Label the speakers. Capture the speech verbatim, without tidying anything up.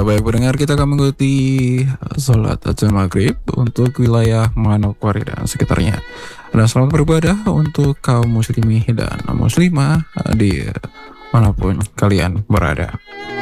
Speaker 1: Ya baik pendengar, kita akan mengikuti sholat azan maghrib untuk wilayah Manokwari dan sekitarnya. Dan selamat beribadah untuk kaum muslimin dan muslimah di manapun kalian berada.